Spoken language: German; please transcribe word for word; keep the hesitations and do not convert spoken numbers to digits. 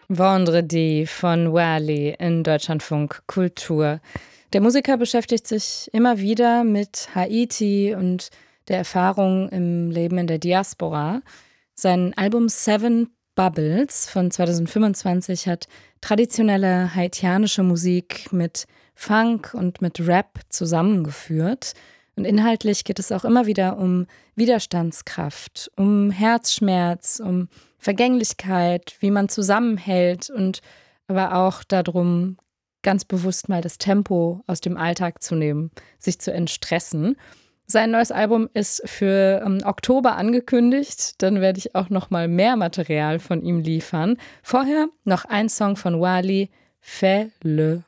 Vendredi von Wally in Deutschlandfunk Kultur. Der Musiker beschäftigt sich immer wieder mit Haiti und der Erfahrung im Leben in der Diaspora. Sein Album Seven Bubbles von zweitausendfünfundzwanzig hat traditionelle haitianische Musik mit Funk und mit Rap zusammengeführt. Und inhaltlich geht es auch immer wieder um Widerstandskraft, um Herzschmerz, um Vergänglichkeit, wie man zusammenhält und aber auch darum, ganz bewusst mal das Tempo aus dem Alltag zu nehmen, sich zu entstressen. Sein neues Album ist für ähm, Oktober angekündigt. Dann werde ich auch noch mal mehr Material von ihm liefern. Vorher noch ein Song von Wally, Fais-le.